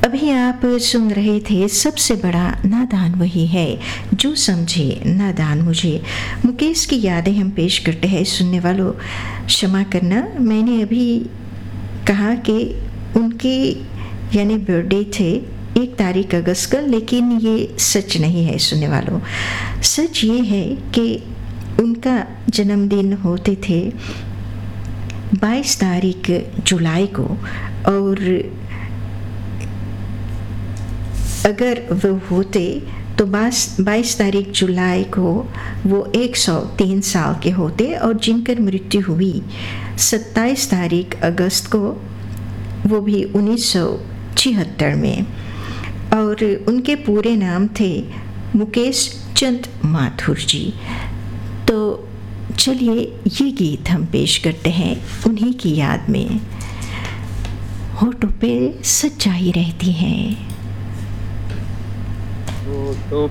अभी आप सुन रहे थे सबसे बड़ा नादान वही है जो समझे नादान मुझे। मुकेश की यादें हम पेश करते हैं। सुनने वालों क्षमा करना, मैंने अभी कहा कि उनके यानी बर्थडे थे 1 अगस्त का, लेकिन ये सच नहीं है सुनने वालों। सच ये है कि उनका जन्मदिन होते थे 22 जुलाई को, और अगर वो होते तो 22 जुलाई को वो 103 साल के होते, और जिनकर मृत्यु हुई 27 अगस्त को, वो भी 1976 में, और उनके पूरे नाम थे मुकेश चंद माथुर जी। तो चलिए ये गीत हम पेश करते हैं उन्हीं की याद में। होठों पे सच्चाई रहती है।